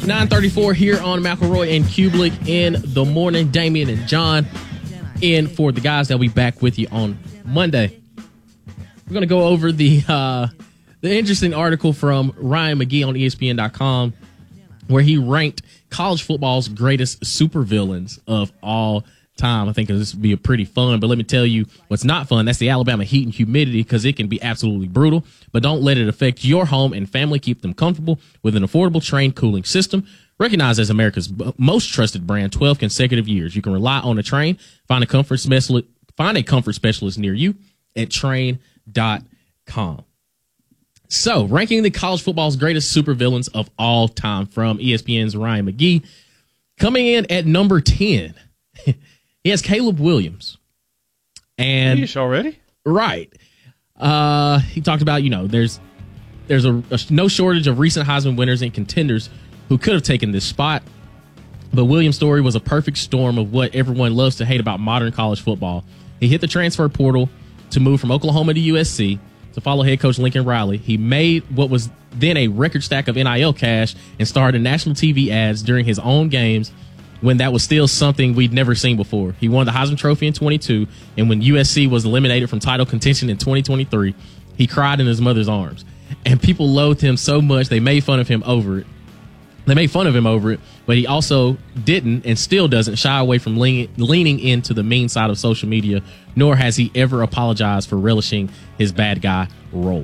9:34 here on McElroy and Kubelik in the morning. Damian and John in for the guys. They'll be back with you on Monday. We're going to go over the interesting article from Ryan McGee on ESPN.com where he ranked college football's greatest supervillains of all time. I think this would be a pretty fun, but let me tell you what's not fun. That's the Alabama heat and humidity, because it can be absolutely brutal, but don't let it affect your home and family. Keep them comfortable with an affordable Trane cooling system. Recognized as America's most trusted brand 12 consecutive years. You can rely on a Trane. Find a comfort specialist near you at Trane.com. So, ranking the college football's greatest supervillains of all time from ESPN's Ryan McGee. Coming in at number 10. He has Caleb Williams. And Yeesh, already? Right. He talked about, there's no shortage of recent Heisman winners and contenders who could have taken this spot. But Williams' story was a perfect storm of what everyone loves to hate about modern college football. He hit the transfer portal to move from Oklahoma to USC to follow head coach Lincoln Riley. He made what was then a record stack of NIL cash and starred in national TV ads during his own games, when that was still something we'd never seen before. He won the Heisman Trophy in 22, and when USC was eliminated from title contention in 2023, he cried in his mother's arms. And people loathed him so much, they made fun of him over it. But he also didn't and still doesn't shy away from leaning into the mean side of social media, nor has he ever apologized for relishing his bad guy role.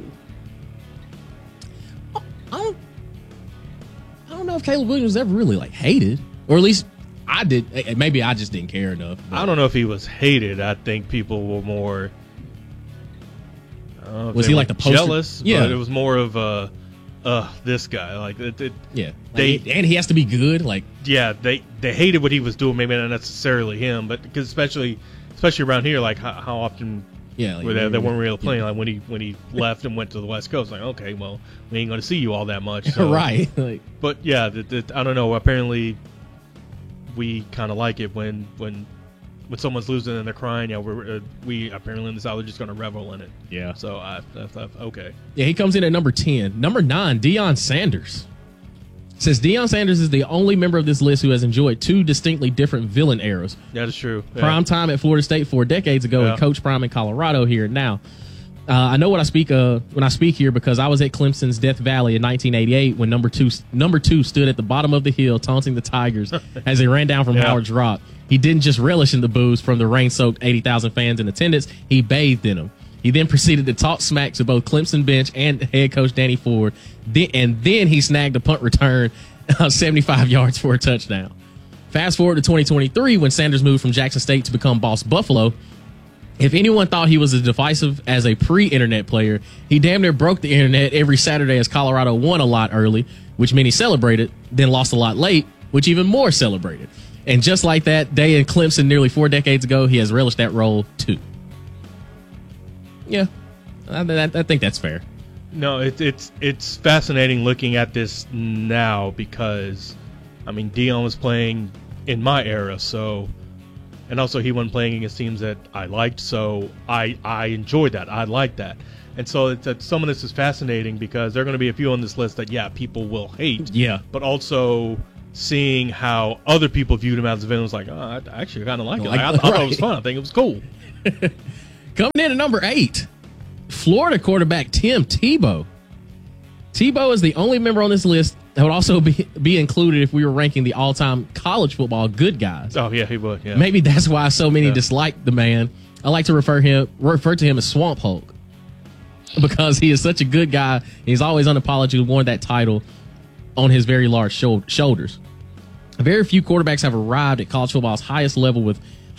I don't know if Caleb Williams was ever really hated, or at least I did. Maybe I just didn't care enough. But I don't know if he was hated. I think people were more. Was he like the poster? Jealous? Yeah, but it was more of this guy. Yeah. And he has to be good. They hated what he was doing. Maybe not necessarily him, but because especially around here, how often. Yeah, they weren't really playing. Yeah. When he left and went to the West Coast, okay, well, we ain't going to see you all that much. So. Right. But yeah, I don't know. Apparently, we kind of like it when someone's losing and they're crying. We apparently in the South are just going to revel in it. Yeah. So okay. Yeah, he comes in at number 10. Number 9, Deion Sanders. Says Deion Sanders is the only member of this list who has enjoyed two distinctly different villain eras. That is true. Yeah. Prime time at Florida State 4 decades ago, and Coach Prime in Colorado here and now. I know what I speak when I speak here because I was at Clemson's Death Valley in 1988 when number two stood at the bottom of the hill taunting the Tigers as they ran down from Howard's Rock. He didn't just relish in the boos from the rain-soaked 80,000 fans in attendance. He bathed in them. He then proceeded to talk smack to both Clemson bench and head coach Danny Ford. And then he snagged a punt return 75 yards for a touchdown. Fast forward to 2023 when Sanders moved from Jackson State to become Boss Buffalo. If anyone thought he was as divisive as a pre-internet player, he damn near broke the internet every Saturday as Colorado won a lot early, which many celebrated, then lost a lot late, which even more celebrated. And just like that day in Clemson nearly 4 decades ago, he has relished that role too. Yeah, I think that's fair. No, it's fascinating looking at this now because, Deion was playing in my era, so, and also he wasn't playing against teams that I liked, so I enjoyed that. I liked that. And so some of this is fascinating because there are going to be a few on this list that, people will hate. Yeah. But also seeing how other people viewed him as a villain was like, I actually kind of like it. I thought it was fun. I think it was cool. Coming in at number 8, Florida quarterback Tim Tebow. Tebow is the only member on this list that would also be included if we were ranking the all-time college football good guys. Oh, yeah, he would. Yeah. Maybe that's why so many dislike the man. I like to refer to him as Swamp Hulk because he is such a good guy. He's always unapologetically worn that title on his very large shoulders. Very few quarterbacks have arrived at college football's highest level with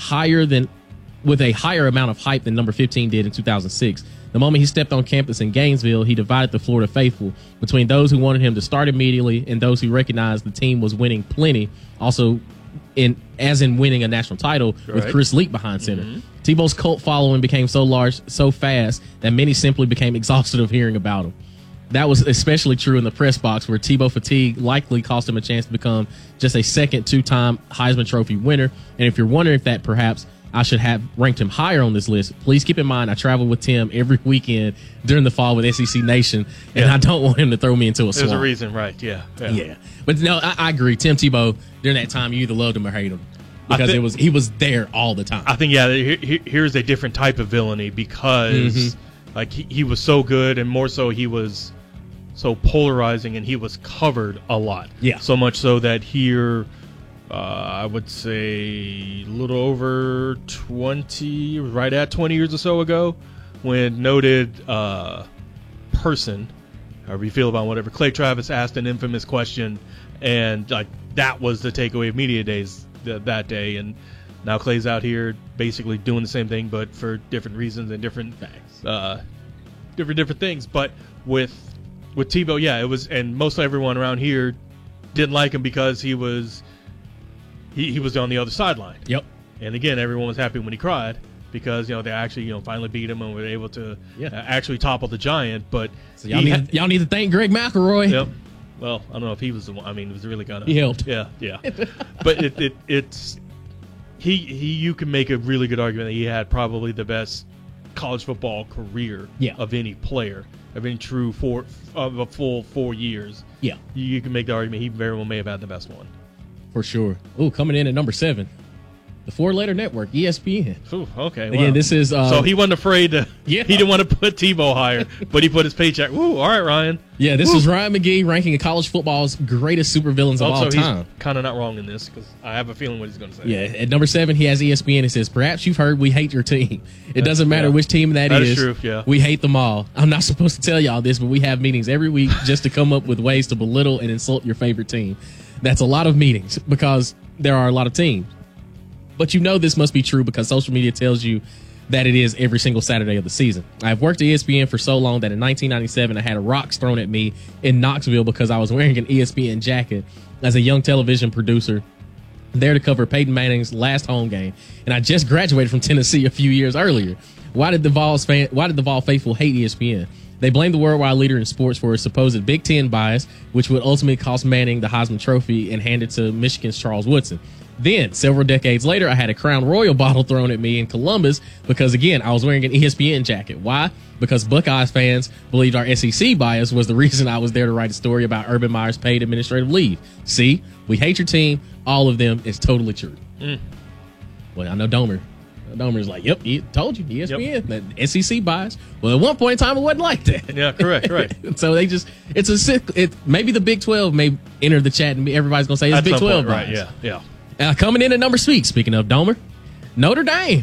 a higher amount of hype than number 15 did in 2006. The moment he stepped on campus in Gainesville, he divided the Florida faithful between those who wanted him to start immediately and those who recognized the team was winning plenty, also in winning a national title with Chris Leak behind center. Mm-hmm. Tebow's cult following became so large so fast that many simply became exhausted of hearing about him. That was especially true in the press box, where Tebow fatigue likely cost him a chance to become just a second two-time Heisman Trophy winner. And if you're wondering if that perhaps I should have ranked him higher on this list. Please keep in mind I travel with Tim every weekend during the fall with SEC Nation, and I don't want him to throw me into a swamp. There's a reason, right? Yeah. But no, I agree. Tim Tebow, during that time, you either loved him or hated him because he was there all the time. I think here's a different type of villainy because like he was so good, and more so he was so polarizing, and he was covered a lot. Yeah. So much so that here. I would say a little over 20, right at 20 years or so ago, when noted person, however you feel about whatever, Clay Travis asked an infamous question, and like that was the takeaway of media days that day. And now Clay's out here basically doing the same thing, but for different reasons and different things. But with Tebow, yeah, it was, and most everyone around here didn't like him because he was. He was on the other sideline. Yep. And again, everyone was happy when he cried because they actually finally beat him and were able to actually topple the Giant. But so y'all need to thank Greg McElroy. Yep. Well, I don't know if he was the one. I mean, it was really kind of he helped. Yeah. But it's you can make a really good argument that he had probably the best college football career of any player of any true of a full 4 years. Yeah. You can make the argument he very well may have had the best one. For sure. Ooh, coming in at number 7, the 4-letter network, ESPN. Ooh, okay. Again, this is so he wasn't afraid to. Yeah. He didn't want to put Tebow higher, but he put his paycheck. Ooh, all right, Ryan. Yeah, this is Ryan McGee ranking college football's greatest supervillains of all time. He's kind of not wrong in this because I have a feeling what he's going to say. Yeah, at number 7, he has ESPN. It says, "Perhaps you've heard we hate your team. It doesn't matter which team that is. True. Yeah, we hate them all. I'm not supposed to tell y'all this, but we have meetings every week just to come up with ways to belittle and insult your favorite team. That's a lot of meetings because there are a lot of teams. But this must be true because social media tells you that it is every single Saturday of the season. I've worked at ESPN for so long that in 1997, I had rocks thrown at me in Knoxville because I was wearing an ESPN jacket as a young television producer there to cover Peyton Manning's last home game. And I just graduated from Tennessee a few years earlier. Why did the Vol faithful hate ESPN? They blamed the worldwide leader in sports for his supposed Big Ten bias, which would ultimately cost Manning the Heisman Trophy and hand it to Michigan's Charles Woodson. Then, several decades later, I had a Crown Royal bottle thrown at me in Columbus because, again, I was wearing an ESPN jacket. Why? Because Buckeyes fans believed our SEC bias was the reason I was there to write a story about Urban Meyer's paid administrative leave. See, we hate your team. All of them is totally true. Well, I know Domer. Domer's like, yep, he told you, ESPN, that SEC bias. Well, at one point in time, it wasn't like that. Yeah, correct, right. So they just, maybe the Big 12 may enter the chat and everybody's going to say it's Big 12 bias. Right, yeah. Coming in at number 6, speaking of Domer, Notre Dame.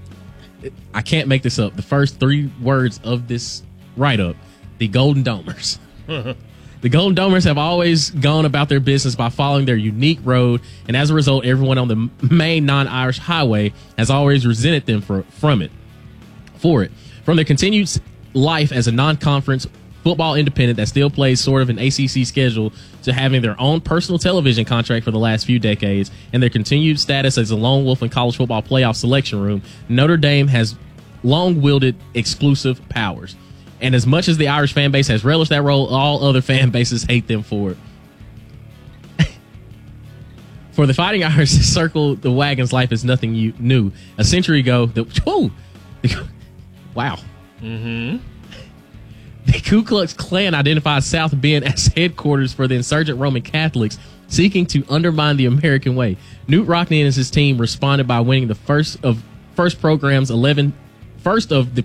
I can't make this up. The first 3 words of this write-up, the Golden Domers. The Golden Domers have always gone about their business by following their unique road, and as a result, everyone on the main non-Irish highway has always resented them for it. From their continued life as a non-conference football independent that still plays sort of an ACC schedule to having their own personal television contract for the last few decades and their continued status as a lone wolf in college football playoff selection room, Notre Dame has long wielded exclusive powers. And as much as the Irish fan base has relished that role, all other fan bases hate them for it. For the Fighting Irish to circle the wagons, life is nothing new. A century ago, wow. Mm-hmm. The Ku Klux Klan identified South Bend as headquarters for the insurgent Roman Catholics seeking to undermine the American way. Knute Rockne and his team responded by winning the first of the